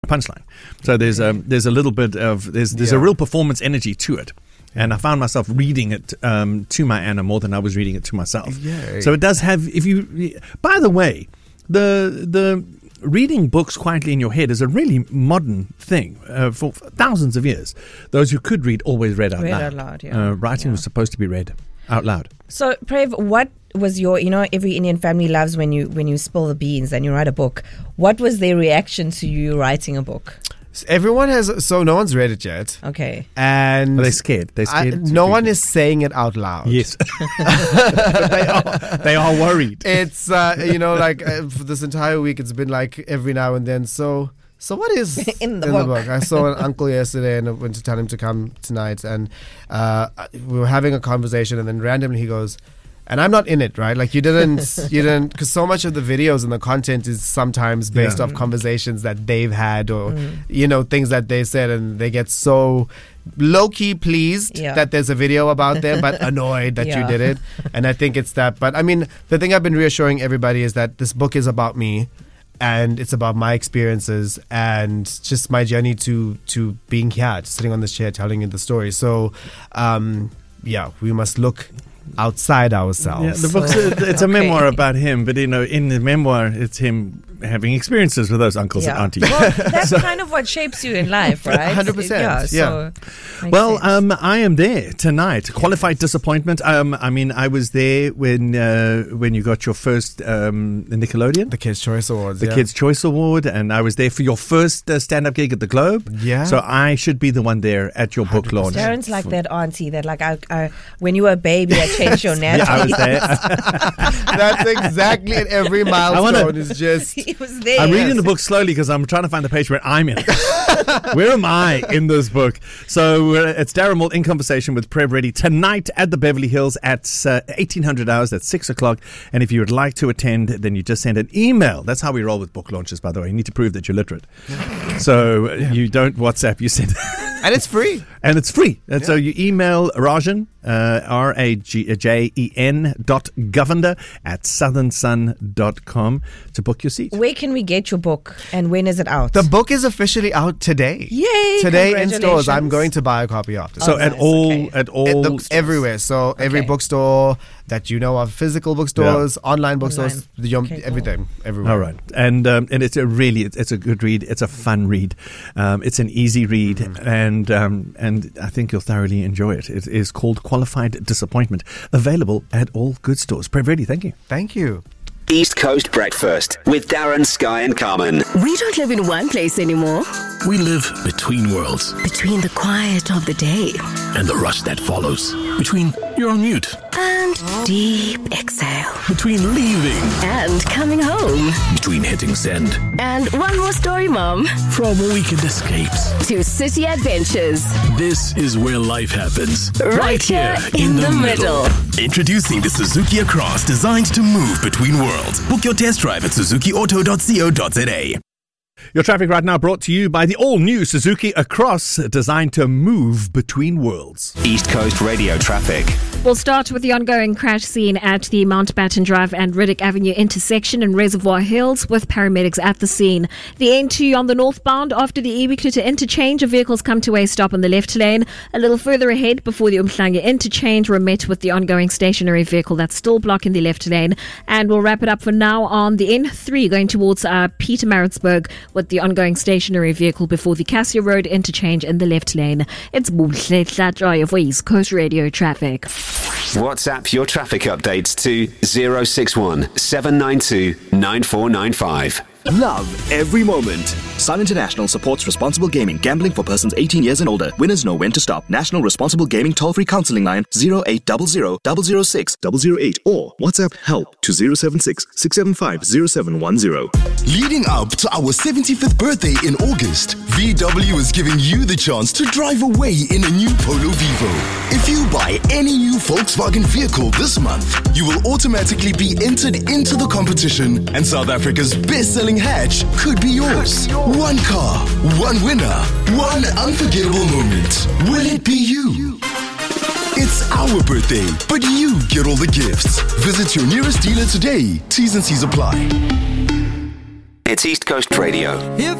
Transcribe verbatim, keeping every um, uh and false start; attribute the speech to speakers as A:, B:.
A: punchline. So there's a there's a little bit of there's there's
B: Yeah.
A: a real performance energy to it. And I found myself reading it um, to my Anna more than I was reading it to myself.
B: Yay.
A: So it does have, if you, by the way, the the reading books quietly in your head is a really modern thing. Uh, for thousands of years, those who could read always read out
C: Read
A: loud.
C: out loud, yeah.
A: Uh, writing
C: Yeah.
A: was supposed to be read out loud.
C: So, Prev, what was your, you know, every Indian family loves when you when you spill the beans and you write a book. What was their reaction to you writing a book?
B: Everyone has, so no one's read it yet.
C: Okay.
B: And
A: Are they scared? They're
B: I,
A: scared. to
B: no
A: read
B: one
A: it.
B: is saying it out loud.
A: Yes. But they are. They are worried.
B: It's, uh, you know, like uh, for this entire week, it's been like every now and then. So, so what is
C: In the book.
B: I saw an uncle yesterday and I went to tell him to come tonight. And uh, we were having a conversation and then randomly he goes, and I'm not in it, right? Like you didn't, you didn't, because so much of the videos and the content is sometimes based
A: Yeah.
B: off conversations that they've had or, you know, things that they said, and they get so low-key pleased
C: Yeah.
B: that there's a video about them, but annoyed that
C: Yeah.
B: you did it. And I think it's that. But I mean, the thing I've been reassuring everybody is that this book is about me. And it's about my experiences and just my journey to to being here, sitting on this chair, telling you the story. So, um, yeah, we must look outside ourselves.
A: Yeah, the book's a, it's a
C: Okay.
A: memoir about him, but you know, in the memoir, it's him having experiences with those uncles and
C: Yeah.
A: aunties.
C: Well, that's kind of what shapes you in life, right?
B: one hundred percent,
C: Yeah.
B: yeah.
C: So makes
A: Well,
C: sense.
A: um, I am there tonight. Qualified disappointment. Um, I mean, I was there when uh, when you got your first um, Nickelodeon,
B: The Kids' Choice Awards.
A: the
B: yeah.
A: Kids' Choice Award, and I was there for your first uh, stand-up gig at the Globe.
B: Yeah.
A: So I should be the one there at your book launch.
C: Darren's like that auntie that, like, I, I, when you were a baby, I changed your nappy.
A: Yeah, I was there.
B: That's exactly at every milestone.
A: wanna-
B: is just
C: He was there.
A: I'm reading the book slowly because I'm trying to find the page where I'm in it. Where am I in this book? So uh, it's Darren Moult in conversation with Prev Reddy tonight at the Beverly Hills at uh, eighteen hundred hours at six o'clock. And if you would like to attend, then you just send an email. That's how we roll with book launches, by the way. You need to prove that you're literate. So uh, you don't WhatsApp, you send
B: and it's free.
A: and it's free. And so you email Rajan, uh, R A J E N dot Govender at southern sun dot com to book your seat.
C: Where can we get your book and when is it out?
B: The book is officially out today.
C: Yay!
B: Today in stores. I'm
C: Congratulations.
B: going to buy a copy after.
A: So
C: Oh,
A: at
C: nice,
A: all,
C: okay.
A: at all,
B: It looks everywhere. So every
C: Okay.
B: bookstore that you know of, physical bookstores, online bookstores,
C: Online.
B: the, um,
C: Okay, cool.
B: everything, everywhere.
A: All right, and um, and it's a really it's, it's a good read. It's a fun read. Um, it's an easy read,
B: Mm-hmm.
A: and um, and I think you'll thoroughly enjoy it. It is called Qualified Disappointment. Available at all good stores. Prev Reddy, thank you.
B: Thank you.
D: East Coast Breakfast with Darren, Sky and Carmen.
E: We don't live in one place anymore.
F: We live between worlds
E: Between the quiet of the day
F: and the rush that follows. Between you're on mute,
E: and deep exhale
F: between leaving,
E: and coming home.
F: between hitting send,
E: And one more story, Mom.
F: from weekend escapes.
E: To city adventures.
F: This is where life happens.
E: Right here in the middle.
G: Introducing the Suzuki Across, designed to move between worlds. Book your test drive at suzuki auto dot co dot za.
A: Your traffic right now brought to you by the all-new Suzuki Across, designed to move between worlds.
D: East Coast Radio traffic.
H: We'll start with the ongoing crash scene at the Mountbatten Drive and Riddick Avenue intersection in Reservoir Hills with paramedics at the scene. The N two on the northbound after the Ubiquitous interchange, vehicles come to a stop on the left lane. A little further ahead before the Umhlanga interchange, we're met with the ongoing stationary vehicle that's still blocking the left lane. And we'll wrap it up for now on the N three going towards uh, Pietermaritzburg with the ongoing stationary vehicle before the Cassia Road interchange in the left lane. It's Buhle Tlajoy of East Coast Radio traffic.
D: WhatsApp your traffic updates to zero six one seven nine two nine four nine five.
I: Love every moment. Sun International supports responsible gaming. Gambling for persons eighteen years and older. Winners know when to stop. National Responsible Gaming toll-free counseling line zero eight zero zero zero zero six zero zero eight or WhatsApp help to zero seven six six seven five zero seven one zero.
G: Leading up to our seventy-fifth birthday in August, V W is giving you the chance to drive away in a new Polo Vivo. If you buy any new Volkswagen vehicle this month, you will automatically be entered into the competition, and South Africa's best-selling hatch could be yours. One car, one winner, one unforgettable moment. Will it be you? It's our birthday, but you get all the gifts. Visit your nearest dealer today. T's and C's apply.
D: It's East Coast Radio.
J: If